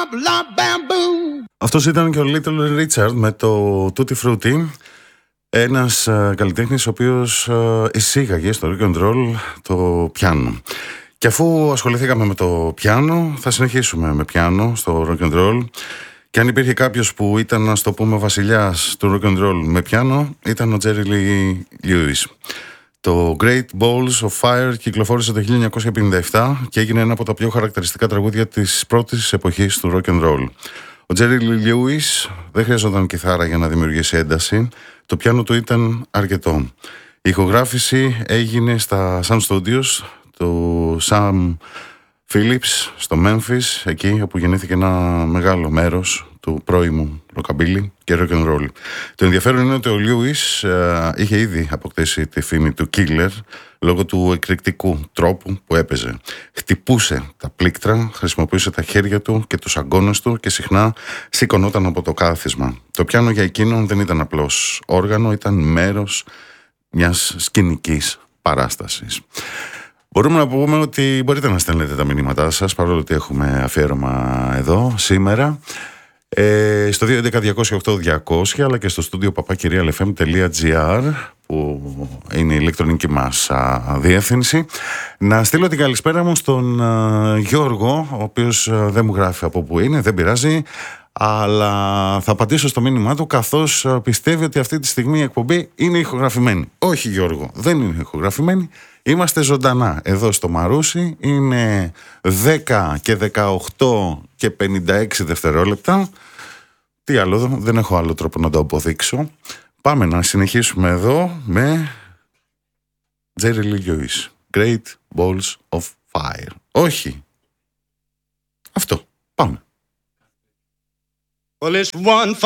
Αυτός ήταν και ο Little Richard με το Tutti Frutti. Ένας καλλιτέχνης ο οποίος εισήγαγε στο rock and roll το πιάνο. Και αφού ασχοληθήκαμε με το πιάνο, θα συνεχίσουμε με πιάνο στο rock and roll. Και αν υπήρχε κάποιος που ήταν, να το πούμε, βασιλιάς του rock and roll με πιάνο, ήταν ο Jerry Lee Lewis. Το Great Balls of Fire κυκλοφόρησε το 1957 και έγινε ένα από τα πιο χαρακτηριστικά τραγούδια της πρώτης εποχής του rock and roll. Ο Jerry Lee Lewis δεν χρειαζόταν κιθάρα για να δημιουργήσει ένταση. Το πιάνο του ήταν αρκετό. Η ηχογράφηση έγινε στα Sun Studios του Sam Phillips στο Memphis, εκεί όπου γεννήθηκε ένα μεγάλο μέρος του πρώιμου rockabilly και rock and roll. Το ενδιαφέρον είναι ότι ο Lewis είχε ήδη αποκτήσει τη φήμη του killer λόγω του εκρηκτικού τρόπου που έπαιζε. Χτυπούσε τα πλήκτρα, χρησιμοποιούσε τα χέρια του και τους αγκώνες του και συχνά σηκωνόταν από το κάθισμα. Το πιάνο για εκείνον δεν ήταν απλώς όργανο, ήταν μέρος μιας σκηνικής παράστασης. Μπορούμε να πούμε ότι μπορείτε να στέλνετε τα μηνύματά σας, παρόλο ότι έχουμε αφιέρωμα εδώ σήμερα, στο 211-208-200, αλλά και στο στούντιο papakirialfm.gr, που είναι η ηλεκτρονική μας διεύθυνση. Να στείλω την καλησπέρα μου στον Γιώργο, ο οποίος δεν μου γράφει από που είναι, δεν πειράζει, αλλά θα απαντήσω στο μήνυμά του, καθώς πιστεύει ότι αυτή τη στιγμή η εκπομπή είναι ηχογραφημένη. Όχι, Γιώργο, δεν είναι ηχογραφημένη. Είμαστε ζωντανά εδώ στο Μαρούσι. Είναι 10 και 18 και 56 δευτερόλεπτα. Τι άλλο, δεν έχω άλλο τρόπο να το αποδείξω. Πάμε να συνεχίσουμε εδώ με Jerry Lee Lewis, Great Balls of Fire. Όχι, αυτό, πάμε. Well, it's one